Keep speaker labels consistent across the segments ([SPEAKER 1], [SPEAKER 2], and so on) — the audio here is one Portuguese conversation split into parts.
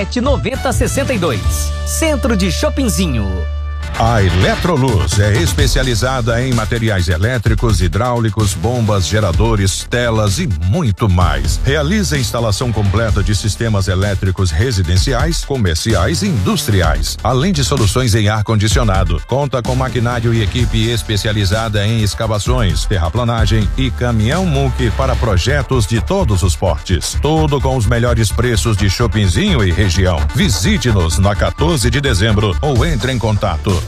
[SPEAKER 1] 997906062. Centro de Shoppingzinho.
[SPEAKER 2] A Eletroluz é especializada em materiais elétricos, hidráulicos, bombas, geradores, telas e muito mais. Realiza a instalação completa de sistemas elétricos residenciais, comerciais e industriais, além de soluções em ar-condicionado. Conta com maquinário e equipe especializada em escavações, terraplanagem e caminhão muque para projetos de todos os portes. Tudo com os melhores preços de Shoppingzinho e região. Visite-nos na 14 de dezembro ou entre em contato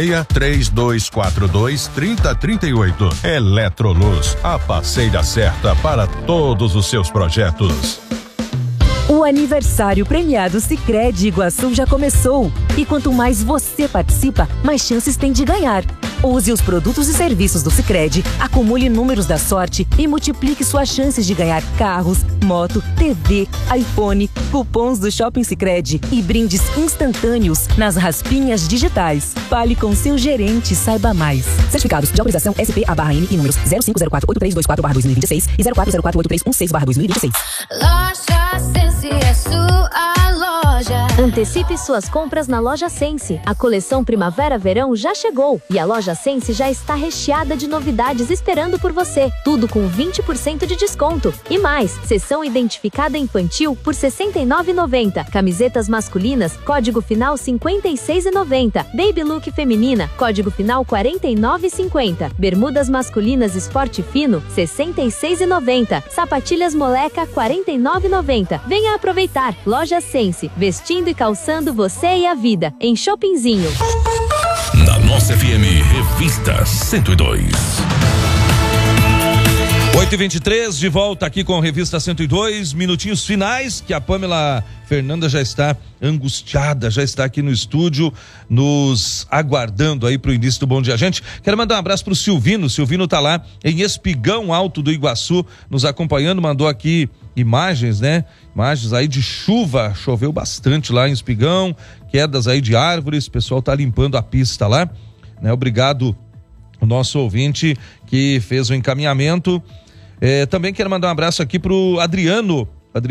[SPEAKER 2] 46-3242-3038. Eletroluz, a parceira certa para todos os seus projetos.
[SPEAKER 3] O aniversário premiado Sicredi Iguaçu já começou. E quanto mais você participa, mais chances tem de ganhar. Use os produtos e serviços do Sicredi, acumule números da sorte e multiplique suas chances de ganhar carros, moto, TV, iPhone, cupons do Shopping Sicredi e brindes instantâneos nas raspinhas digitais. Fale com seu gerente e saiba mais. Certificados de autorização SP/N e números 05048324/2026 e 04048316/2026.
[SPEAKER 4] Loja Sense é sua loja.
[SPEAKER 5] Antecipe suas compras na Loja Sense. A coleção Primavera-Verão já chegou e a Loja Sense já está recheada de novidades esperando por você. Tudo com 20% de desconto. E mais, seção identificada infantil por R$ 69,90. Camisetas masculinas, código final 56,90. Baby Look feminina, código final 49,50. Bermudas masculinas esporte fino, R$ 66,90. Sapatilhas moleca, R$ 49,90. Venha aproveitar. Loja Sense, vestindo e calçando você e a vida. Em Shoppingzinho.
[SPEAKER 6] Na nossa FM, Revista 102.
[SPEAKER 7] 8h23, de volta aqui com a Revista 102, minutinhos finais, que a Pamela Fernanda já está angustiada, já está aqui no estúdio, nos aguardando aí pro início do Bom Dia Gente. Quero mandar um abraço pro Silvino. Silvino tá lá em Espigão Alto do Iguaçu, nos acompanhando, mandou aqui imagens, né? Imagens aí de chuva, choveu bastante lá em Espigão, quedas aí de árvores, o pessoal tá limpando a pista lá, né? Obrigado o nosso ouvinte que fez o encaminhamento. Também quero mandar um abraço aqui pro Adriano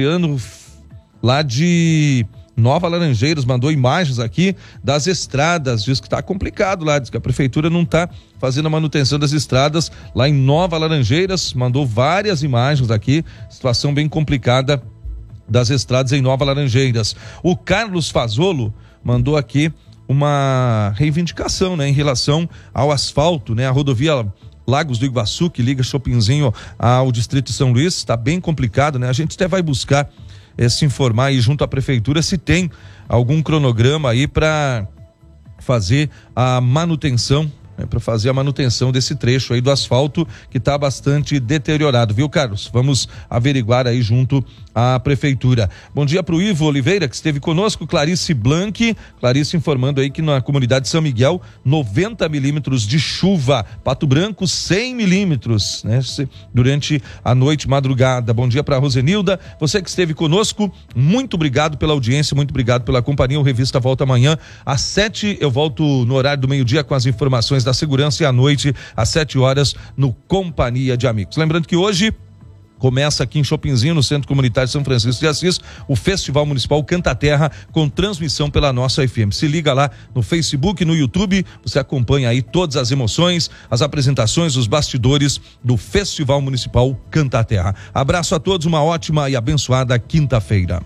[SPEAKER 7] lá de Nova Laranjeiras, mandou imagens aqui das estradas, diz que tá complicado lá, diz que a prefeitura não tá fazendo a manutenção das estradas lá em Nova Laranjeiras, mandou várias imagens aqui, situação bem complicada das estradas em Nova Laranjeiras. O Carlos Fazolo mandou aqui uma reivindicação, né, em relação ao asfalto, né, a rodovia Lagos do Iguaçu, que liga Shoppingzinho ao Distrito de São Luís, está bem complicado, né? A gente até vai buscar se informar aí junto à prefeitura se tem algum cronograma aí para fazer a manutenção, para fazer a manutenção desse trecho aí do asfalto que está bastante deteriorado, viu, Carlos? Vamos averiguar aí junto à prefeitura. Bom dia pro Ivo Oliveira, que esteve conosco, Clarice Blanc, Clarice informando aí que na comunidade de São Miguel, 90 milímetros de chuva, Pato Branco 100 milímetros, né? Durante a noite, madrugada. Bom dia pra Rosenilda, você que esteve conosco, muito obrigado pela audiência, muito obrigado pela companhia. O Revista volta amanhã às 7h, eu volto no horário do meio-dia com as informações da segurança e à noite às 7 horas no Companhia de Amigos. Lembrando que hoje começa aqui em Shoppingzinho, no Centro Comunitário de São Francisco de Assis, o Festival Municipal Canta Terra, com transmissão pela nossa FM. Se liga lá no Facebook, no YouTube, você acompanha aí todas as emoções, as apresentações, os bastidores do Festival Municipal Canta Terra. Abraço a todos, uma ótima e abençoada quinta-feira.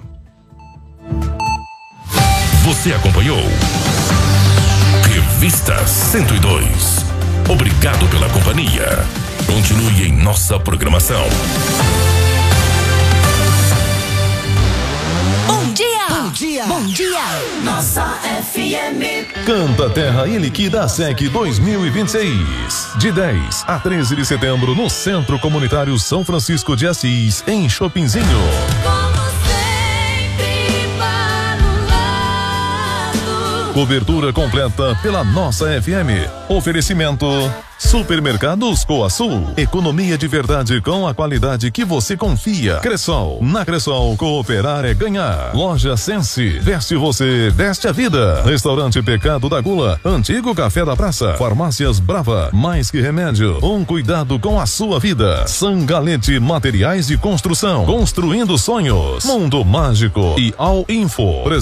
[SPEAKER 6] Você acompanhou Revista 102. Obrigado pela companhia. Continue em nossa programação.
[SPEAKER 4] Bom dia! Bom dia! Bom dia! Nossa FM.
[SPEAKER 8] Canta Terra Iniqui da SEC 2026. De 10 a 13 de setembro no Centro Comunitário São Francisco de Assis, em Shoppingzinho.
[SPEAKER 4] Como sempre, para o lado.
[SPEAKER 8] Cobertura completa pela nossa FM. Oferecimento Supermercados Coasul. Economia de verdade com a qualidade que você confia. Cressol. Na Cressol, cooperar é ganhar. Loja Sense. Veste você, veste a vida. Restaurante Pecado da Gula. Antigo Café da Praça. Farmácias Brava. Mais que remédio. Um cuidado com a sua vida. Sangalete Materiais de Construção. Construindo sonhos. Mundo Mágico. E All Info.